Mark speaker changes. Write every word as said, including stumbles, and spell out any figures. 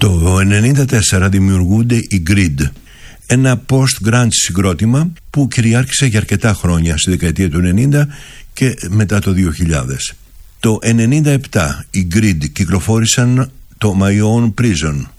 Speaker 1: Το ενενήντα τέσσερα δημιουργούνται οι Grid, ένα post-grunge συγκρότημα που κυριάρχησε για αρκετά χρόνια στη δεκαετία του ενενήντα και μετά το δύο χιλιάδες. Το ενενήντα επτά οι Grid κυκλοφόρησαν το My Own Prison,